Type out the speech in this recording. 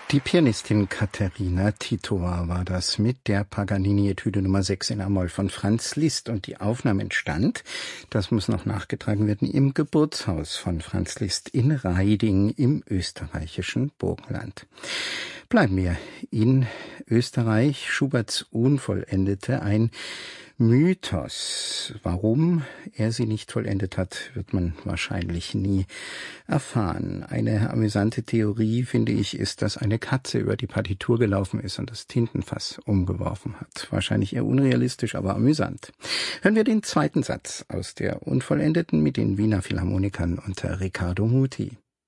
Die Pianistin Caterina Titova war das mit der Paganini-Etüde Nummer 6 in a-Moll von Franz Liszt. Und die Aufnahme entstand, das muss noch nachgetragen werden, im Geburtshaus von Franz Liszt in Raiding im österreichischen Burgenland. Bleiben wir in Österreich. Schuberts Unvollendete, ein Mythos. Warum er sie nicht vollendet hat, wird man wahrscheinlich nie erfahren. Eine amüsante Theorie, finde ich, ist, dass eine Katze über die Partitur gelaufen ist und das Tintenfass umgeworfen hat. Wahrscheinlich eher unrealistisch, aber amüsant. Hören wir den zweiten Satz aus der Unvollendeten mit den Wiener Philharmonikern unter Riccardo Muti.